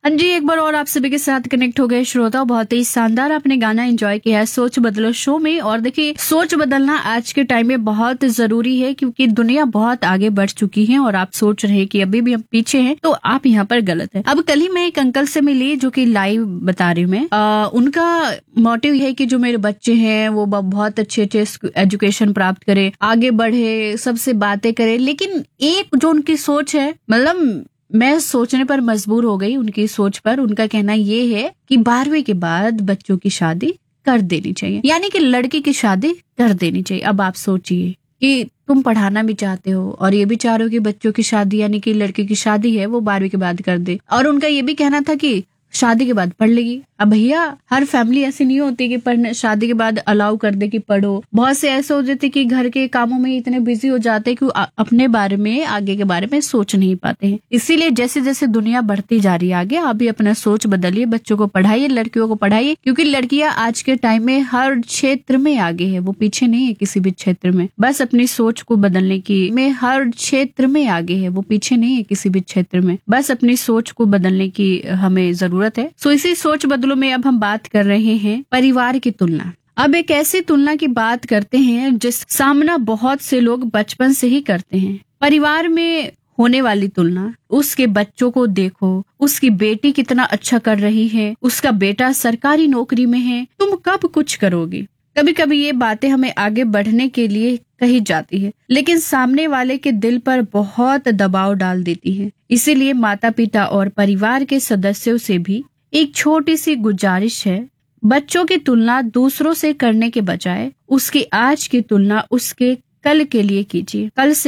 हाँ जी, एक बार और आप सभी के साथ कनेक्ट हो गए श्रोता। बहुत ही शानदार आपने गाना एंजॉय किया है सोच बदलो शो में। और देखिए, सोच बदलना आज के टाइम में बहुत जरूरी है, क्योंकि दुनिया बहुत आगे बढ़ चुकी है और आप सोच रहे हैं कि अभी भी हम पीछे हैं, तो आप यहाँ पर गलत है। अब कल ही मैं एक अंकल से मिली जो कि लाइव बता रही हूँ मैं। उनका मोटिव है कि जो मेरे बच्चे हैं वो बहुत अच्छे अच्छे एजुकेशन प्राप्त करे, आगे बढ़े, सबसे बातें करे। लेकिन एक जो उनकी सोच है, मतलब मैं सोचने पर मजबूर हो गई उनकी सोच पर। उनका कहना ये है कि 12वीं के बाद बच्चों की शादी कर देनी चाहिए, यानी कि लड़की की शादी कर देनी चाहिए। अब आप सोचिए कि तुम पढ़ाना भी चाहते हो और ये भी चाह रहे हो कि बच्चों की शादी, यानी कि लड़की की शादी है वो 12वीं के बाद कर दे। और उनका ये भी कहना था कि शादी के बाद पढ़ लेगी। अब भैया, हर फैमिली ऐसी नहीं होती कि पढ़ने शादी के बाद अलाउ कर दे कि पढ़ो। बहुत से ऐसे हो जाते कि घर के कामों में इतने बिजी हो जाते कि अपने बारे में, आगे के बारे में सोच नहीं पाते हैं। इसीलिए जैसे जैसे दुनिया बढ़ती जा रही है आगे, आप भी अपना सोच बदलिए, बच्चों को पढ़ाइए, लड़कियों को पढ़ाइए, क्योंकि लड़कियां आज के टाइम में हर क्षेत्र में आगे है, वो पीछे नहीं है किसी भी क्षेत्र में। बस अपनी सोच को बदलने की, में हर क्षेत्र में आगे है, वो पीछे नहीं है किसी भी क्षेत्र में। बस अपनी सोच को बदलने की हमें जरूरत है। सो इसी सोच बदलो में अब हम बात कर रहे हैं परिवार की तुलना। अब एक ऐसी तुलना की बात करते हैं जिस सामना बहुत से लोग बचपन से ही करते हैं। परिवार में होने वाली तुलना। उसके बच्चों को देखो, उसकी बेटी कितना अच्छा कर रही है, उसका बेटा सरकारी नौकरी में है, तुम कब कुछ करोगी। कभी कभी ये बातें हमें आगे बढ़ने के लिए कही जाती है, लेकिन सामने वाले के दिल पर बहुत दबाव डाल देती है। इसीलिए माता पिता और परिवार के सदस्यों से भी एक छोटी सी गुजारिश है, बच्चों की तुलना दूसरों से करने के बजाय उसकी आज की तुलना उसके कल के लिए कीजिए। कल से